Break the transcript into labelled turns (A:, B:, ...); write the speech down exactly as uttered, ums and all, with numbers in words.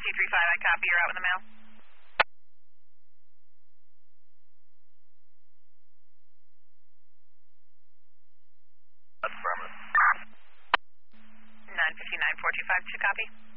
A: two three five, I copy. You're out in the mail.
B: Affirmative.
A: nine fifty-nine, four two five two, copy.